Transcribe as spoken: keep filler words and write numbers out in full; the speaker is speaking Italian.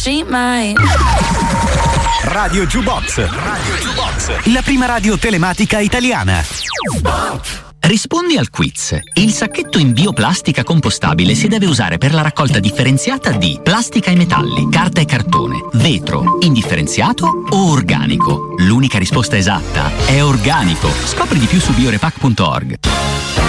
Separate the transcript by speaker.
Speaker 1: she might.
Speaker 2: Radio Jukebox. Radio Jukebox. La prima radio telematica italiana.
Speaker 3: Rispondi al quiz. Il sacchetto in bioplastica compostabile si deve usare per la raccolta differenziata di plastica e metalli, carta e cartone, vetro, indifferenziato o organico? L'unica risposta esatta è organico. Scopri di più su biorepack punto org.